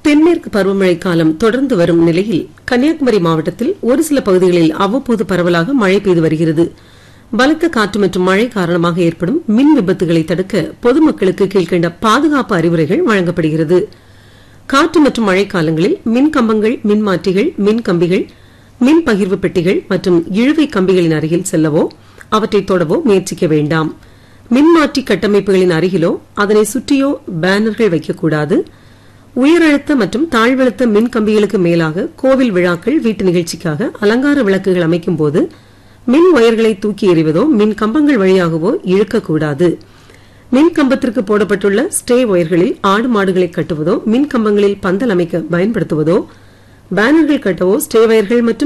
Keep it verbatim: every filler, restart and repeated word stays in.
தென்மேற்கு பருவமழை காலம் தொடர்ந்து வரும் நிலையில் கன்னியாகுமரி மாவட்டத்தில் ஒரு சில பகுதிகளில் அவ்வப்போது பரவலாக மழை பெய்து வருகிறது. பலத்த காற்று மற்றும் மழை காரணமாக ஏற்படும் மின் விபத்துகளை தடுக்க பொதுமக்களுக்கு கீழ்கண்ட பாதுகாப்பு அறிவுரைகள் வழங்கப்படுகிறது. காற்று மற்றும் மழை காலங்களில் மின் கம்பங்கள், மின்மாற்றிகள், மின் கம்பிகள், மின் பகிர்வு பெட்டிகள் மற்றும் இழுவை கம்பிகளின் அருகில் செல்லவோ அவற்றை தொடவோ முயற்சிக்க வேண்டாம். மின்மாற்றி கட்டமைப்புகளின் அருகிலோ அதனை சுற்றியோ பேனர்கள் வைக்கக்கூடாது. உயரழுத்த மற்றும் தாழ்வழுத்த மின் கம்பிகளுக்கு மேலாக கோவில் விழாக்கள், வீட்டு நிகழ்ச்சிக்காக அலங்கார விளக்குகள் அமைக்கும் போது மின் ஒயர்களை தூக்கி எறிவதோ மின் கம்பங்கள் வழியாகவோ இழுக்கக்கூடாது. மின் கம்பத்திற்கு போடப்பட்டுள்ள ஸ்டே ஒயர்களில் ஆடு மாடுகளை கட்டுவதோ மின் கம்பங்களில் பந்தல் அமைக்க பயன்படுத்துவதோ பேனர்கள் கட்டவோ ஸ்டே ஒயர்கள் மற்றும்